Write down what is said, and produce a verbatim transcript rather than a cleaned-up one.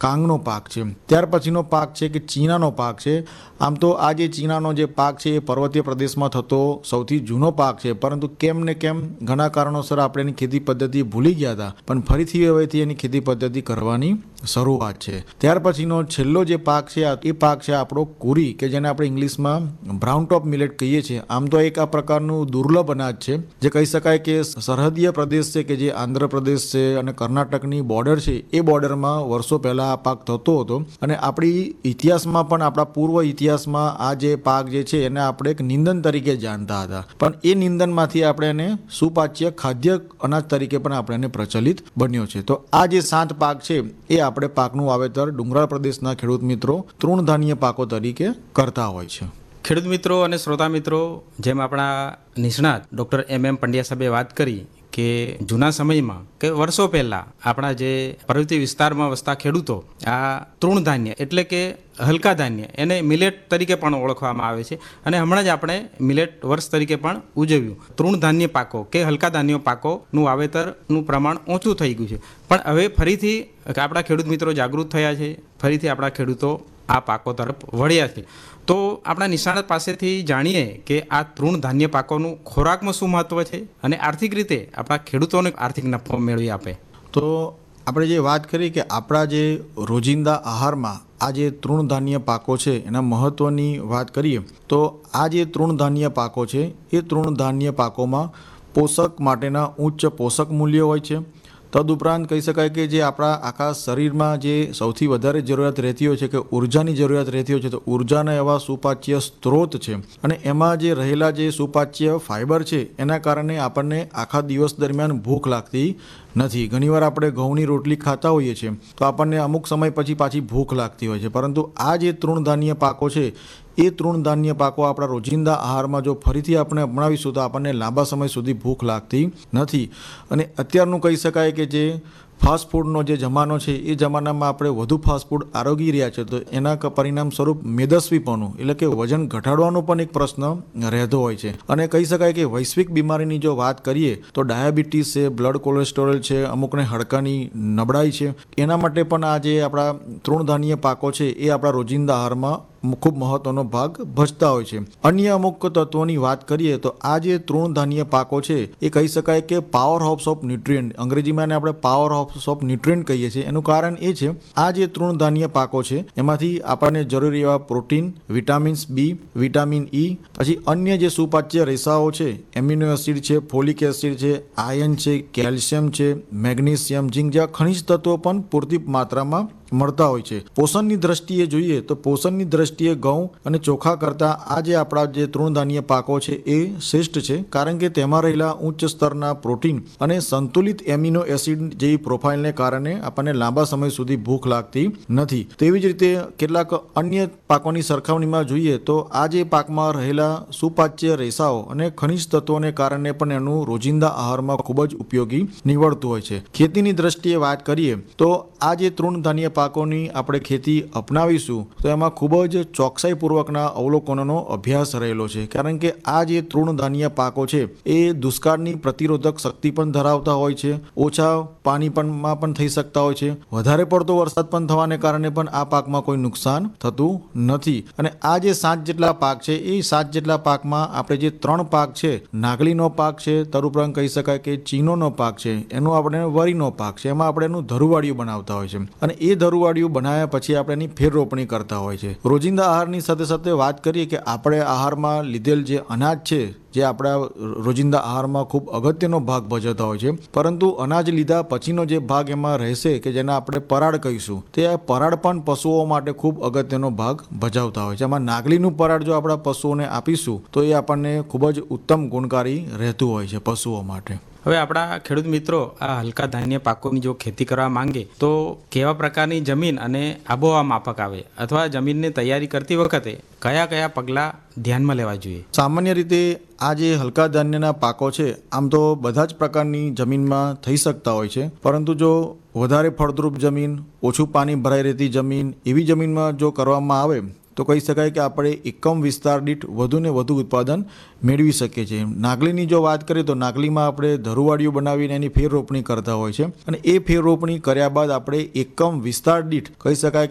કાંગનો પાક છે. ત્યાર પછીનો પાક છે કે ચીનાનો પાક છે. આમ તો આ જે ચીનાનો જે પાક છે એ પર્વતીય પ્રદેશમાં થતો સૌથી જૂનો પાક છે, પરંતુ કેમ ને કેમ ઘણા કારણોસર આપણે એની ખેતી પદ્ધતિ ભૂલી ગયા હતા, પણ ફરીથી હવેથી એની ખેતી પદ્ધતિ કરવાની શરૂઆત છે. ત્યાર પછીનો છેલ્લો જે પાક છે એ પાક છે આપણો કુરી, કે જેને આપણે ઇંગ્લિશમાં બ્રાઉન ટોપ મિલેટ કહીએ છીએ. આમ તો એક આ પ્રકારનું દુર્લભ અનાજ છે, જે કહી શકાય કે સરહદીય પ્રદેશ છે કે જે આંધ્રપ્રદેશ છે અને કર્ણાટકની બોર્ડર છે, એ બોર્ડરમાં વર્ષો પહેલાં આ પાક થતો હતો. અને આપણી ઇતિહાસમાં પણ, આપણા પૂર્વ ઇતિહાસમાં આ જે પાક જે છે એને આપણે એક નિંદન તરીકે જાણતા હતા, પણ એ નિંદનમાંથી આપણે એને સુપાચ્ય ખાદ્ય અનાજ તરીકે પણ આપણે એને પ્રચલિત બન્યો છે. તો આ જે સાત પાક છે એ આપણે પાકનું વાવેતર ડુંગરાળ પ્રદેશના ખેડૂત મિત્રો તૃણધાન્ય પાકો તરીકે કરતા હોય છે. ખેડૂત મિત્રો અને શ્રોતા મિત્રો, જેમ આપણા નિષ્ણાત ડૉક્ટર એમ એમ પંડ્યા સાહેબે વાત કરી કે જૂના સમયમાં કે વર્ષો પહેલાં આપણા જે પર્વતીય વિસ્તારમાં વસતા ખેડૂતો આ તૃણધાન્ય એટલે કે હલકા ધાન્ય એને મિલેટ તરીકે પણ ઓળખવામાં આવે છે, અને હમણાં જ આપણે મિલેટ વર્ષ તરીકે પણ ઉજવ્યું. તૃણધાન્ય પાકો કે હલકા ધાન્ય પાકોનું વાવેતરનું પ્રમાણ ઓછું થઈ ગયું છે, પણ હવે ફરીથી આપણા ખેડૂત મિત્રો જાગૃત થયા છે, ફરીથી આપણા ખેડૂતો આ પાકો તરફ વળ્યા છે. તો આપણા નિષ્ણાત પાસેથી જાણીએ કે આ તૃણધાન્ય પાકોનું ખોરાકમાં શું મહત્વ છે અને આર્થિક રીતે આપણા ખેડૂતોને આર્થિક નફો મેળવી આપે. તો આપણે જે વાત કરી કે આપણા જે રોજિંદા આહારમાં આ જે તૃણધાન્ય પાકો છે એના મહત્ત્વની વાત કરીએ, તો આ જે તૃણધાન્ય પાકો છે એ તૃણધાન્ય પાકોમાં પોષક માટેના ઉચ્ચ પોષક મૂલ્યો હોય છે. તદુપરાંત કહી શકાય કે જે આપણા આખા શરીરમાં જે સૌથી વધારે જરૂરિયાત રહેતી હોય છે કે ઉર્જાની જરૂરિયાત રહેતી હોય છે, તો ઉર્જાના એવા સુપાચ્ય સ્ત્રોત છે. અને એમાં જે રહેલા જે સુપાચ્ય ફાઇબર છે એના કારણે આપણને આખા દિવસ દરમિયાન ભૂખ લાગતી નથી. ઘણીવાર આપણે ઘઉંની રોટલી ખાતા હોઈએ છીએ તો આપણને અમુક સમય પછી પાછી ભૂખ લાગતી હોય છે, પરંતુ આ જે તૃણધાન્ય પાકો છે એ તૃણધાન્ય પાકો આપણા રોજિંદા આહારમાં જો ફરીથી આપણે અપનાવીશું તો આપણને લાંબા સમય સુધી ભૂખ લાગતી નથી. અને અત્યારનું કહી શકાય કે જે ફાસ્ટ ફૂડનો જે જમાનો છે એ જમાનામાં આપણે વધુ ફાસ્ટ ફૂડ આરોગી રહ્યા છે, તો એના પરિણામ સ્વરૂપ મેદસ્વીપણું એટલે કે વજન ઘટાડવાનો પણ એક પ્રશ્ન રહેતો હોય છે. અને કહી શકાય કે વૈશ્વિક બીમારીની જો વાત કરીએ તો ડાયાબિટીસ છે, બ્લડ કોલેસ્ટેરોલ છે, અમુકને હાડકાની નબળાઈ છે, એના માટે પણ આ જે આપણા તૃણધાન્ય પાકો છે એ આપણા રોજિંદા આહારમાં ખૂબ મહત્વનો ભાગ ભજતા હોય છે. અન્ય અમુક તત્વોની વાત કરીએ તો આ જે તૃણધાન્ય પાકો છે એ કહી શકાય કે પાવર હાઉસ ઓફ ન્યુટ્રિયન્ટ, અંગ્રેજીમાં આપણે પાવર હાઉસ ઓફ ન્યુટ્રિયન્ટ કહીએ છીએ. એનું કારણ એ છે આ જે તૃણધાન્ય પાકો છે એમાંથી આપણને જરૂરી એવા પ્રોટીન, વિટામિન્સ બી, વિટામિન ઈ, પછી અન્ય જે સુપાચ્ય રેસાઓ છે, એમિનો એસિડ છે, ફોલિક એસિડ છે, આયર્ન છે, કેલ્શિયમ છે, મેગ્નેશિયમ, ઝીંક જેવા ખનિજ તત્વો પણ પૂરતી માત્રામાં મળતા હોય છે. પોષણની દ્રષ્ટિએ જોઈએ તો પોષણની દ્રષ્ટિએ ઘઉં અને ચોખા કરતાં આ જે આપણા જે તૃણધાન્ય પાકો છે એ શ્રેષ્ઠ છે, કારણ કે તેમાં રહેલા ઉચ્ચ સ્તરના પ્રોટીન અને સંતુલિત એમિનો એસિડ જેવી પ્રોફાઇલને કારણે આપણને લાંબા સમય સુધી ભૂખ લાગતી નથી. તેવી જ રીતે કેટલાક અન્ય પાકોની સરખામણીમાં જોઈએ તો આ જે પાકમાં રહેલા સુપાચ્ય રેસાઓ અને ખનિજ તત્વોને કારણે પણ એનું રોજિંદા આહારમાં ખૂબ જ ઉપયોગી નીવડતું હોય છે. ખેતીની દ્રષ્ટિએ વાત કરીએ તો આ જે તૃણધાન્ય પાકોની આપણે ખેતી અપનાવીશું તો એમાં ખૂબ જ ચોકસાઈપૂર્વકના અવલોકનોનો અભ્યાસ રહેલો છે, કારણ કે આ જે તૃણધાન્ય પાકો છે એ દુષ્કાળની પ્રતિરોધક શક્તિ પણ ધરાવતા હોય છે, ઓછા પાણી પણમાં પણ થઈ શકતા હોય છે, વધારે પડતો વરસાદ પણ થવાને કારણે પણ આ પાકમાં કોઈ નુકસાન થતું નથી. અને આ જે સાત જેટલા પાક છે એ સાત જેટલા પાકમાં આપણે જે ત્રણ પાક છે, નાગલીનો પાક છે, તદુપરાંત કહી શકાય કે ચીનોનો પાક છે, એનો આપણે વરીનો પાક છે, એમાં આપણે એનું ધરુવાડિયું બનાવતા હોય છે. અને એ ધરુવાડિયું બનાવ્યા પછી આપણે એની ફેર રોપણી કરતા હોય છે. રોજિંદા આહારની સાથે સાથે વાત કરીએ કે આપણે આહારમાં લીધેલ જે અનાજ છે જે આપણા રોજિંદા આહારમાં ખૂબ અગત્યનો ભાગ ભજવતા હોય છે, પરંતુ અનાજ લીધા પછીનો જે ભાગ એમાં રહેશે કે જેને આપણે પરાળ કહીશું, તે પરાળ પણ પશુઓ માટે ખૂબ અગત્યનો ભાગ ભજવતા હોય છે. એમાં નાગલીનું પરાળ જો આપણા પશુઓને આપીશું તો એ આપણને ખૂબ જ ઉત્તમ ગુણકારી રહેતું હોય છે પશુઓ માટે. હવે આપણા ખેડૂત મિત્રો આ હલકા ધાન્ય પાકોની જો ખેતી કરવા માંગે તો કેવા પ્રકારની જમીન અને આબોહવા માફક આવે, અથવા જમીનની તૈયારી કરતી વખતે કયા કયા પગલાં ધ્યાનમાં લેવા જોઈએ? સામાન્ય રીતે આ જે હલકા ધાન્યના પાકો છે આમ તો બધા જ પ્રકારની જમીનમાં થઈ શકતા હોય છે, પરંતુ જો વધારે ફળદ્રુપ જમીન, ઓછું પાણી ભરાઈ રહેતી જમીન, એવી જમીનમાં જો કરવામાં આવે તો કહી શકાય કે આપણે એકમ વિસ્તાર દીઠ વધુને વધુ ઉત્પાદન મેળવી શકીએ છીએ. નાગલીની જો વાત કરીએ તો નાગલીમાં આપણે ધરુવાડીઓ બનાવીને એની ફેર રોપણી કરતા હોય છે અને એ ફેર રોપણી કર્યા બાદ આપણે એકમ વિસ્તાર દીઠ કહી શકાય